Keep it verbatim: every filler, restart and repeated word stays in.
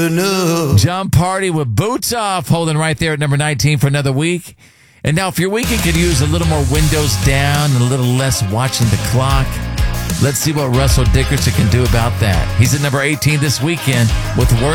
John Party with Boots Off, holding right there at number nineteen for another week. And now, if your weekend could use a little more windows down and a little less watching the clock, let's see what Russell Dickerson can do about that. He's at number eighteen this weekend with Work.